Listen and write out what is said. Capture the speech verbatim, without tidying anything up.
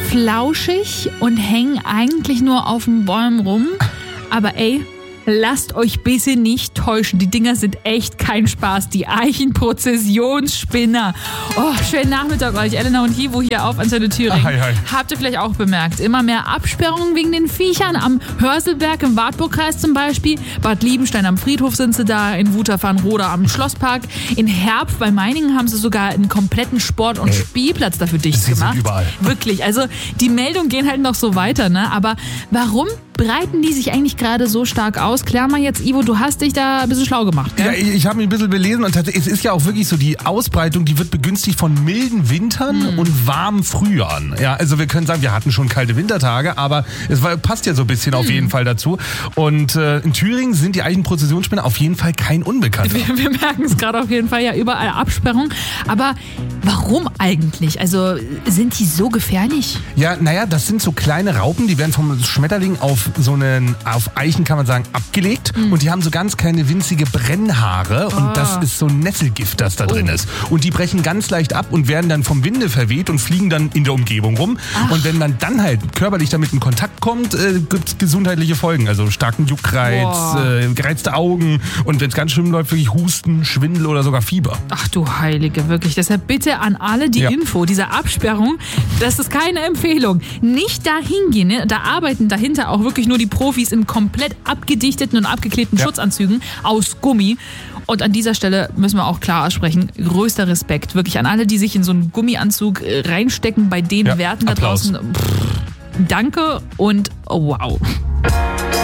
flauschig und hängen eigentlich nur auf den Bäumen rum. Aber ey, lasst euch bitte nicht täuschen. Die Dinger sind echt kein Spaß. Die Eichenprozessionsspinner. Oh, schönen Nachmittag euch. Elena und Hivo hier auf Antenne Thüringen. Hi, hi. Habt ihr vielleicht auch bemerkt, immer mehr Absperrungen wegen den Viechern. Am Hörselberg im Wartburgkreis zum Beispiel. Bad Liebenstein am Friedhof sind sie da. In Wutach-Farnroda am Schlosspark. In Herb bei Meiningen haben sie sogar einen kompletten Sport- und Ey, Spielplatz dafür dicht sie gemacht. sind überall. Wirklich. Also die Meldungen gehen halt noch so weiter, ne? Aber warum breiten die sich eigentlich gerade so stark aus? Klär mal jetzt, Ivo, du hast dich da ein bisschen schlau gemacht, gell? Ja, ich, ich habe mich ein bisschen belesen und es ist ja auch wirklich so, die Ausbreitung, die wird begünstigt von milden Wintern Mhm. und warmen Frühjahren. Ja, also wir können sagen, wir hatten schon kalte Wintertage, aber es war, passt ja so ein bisschen mhm. auf jeden Fall dazu. Und äh, in Thüringen sind die Eichenprozessionsspinner auf jeden Fall kein Unbekannter. Wir, wir merken es gerade auf jeden Fall, ja, überall Absperrung. Aber warum eigentlich? Also sind die so gefährlich? Ja, naja, das sind so kleine Raupen, die werden vom Schmetterling auf so einen, auf Eichen kann man sagen, abgelegt. Mhm. Und die haben so ganz kleine winzige Brennhaare. Oh. Und das ist so ein Nesselgift, das da oh. drin ist. Und die brechen ganz leicht ab und werden dann vom Winde verweht und fliegen dann in der Umgebung rum. Ach. Und wenn man dann halt körperlich damit in Kontakt kommt, äh, gibt es gesundheitliche Folgen. Also starken Juckreiz, äh, gereizte Augen und wenn es ganz schlimm läuft, wirklich Husten, Schwindel oder sogar Fieber. Ach du Heilige, wirklich. Deshalb bitte an alle die ja. Info, diese Absperrung, das ist keine Empfehlung. Nicht dahin gehen, ne? Da arbeiten dahinter auch wirklich nur die Profis in komplett abgedichteten und abgeklebten ja. Schutzanzügen aus Gummi. Und an dieser Stelle müssen wir auch klar aussprechen, größter Respekt wirklich an alle, die sich in so einen Gummianzug reinstecken, bei den ja. Werten da Applaus. draußen. Pff, danke und oh, wow.